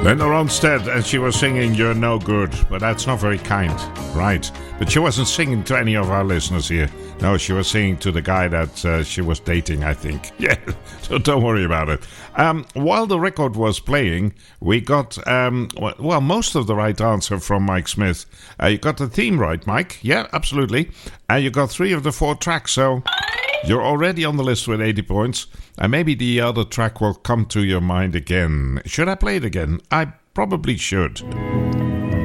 Linda Ronstadt, and she was singing You're No Good, but that's not very kind, right? But she wasn't singing to any of our listeners here. No, she was singing to the guy that she was dating, I think. Yeah, so don't worry about it. While the record was playing, we got, most of the right answer from Mike Smith. You got the theme right, Mike? Yeah, absolutely. And you got 3 of the 4 tracks, so you're already on the list with 80 points. And maybe the other track will come to your mind again. Should I play it again? I probably should.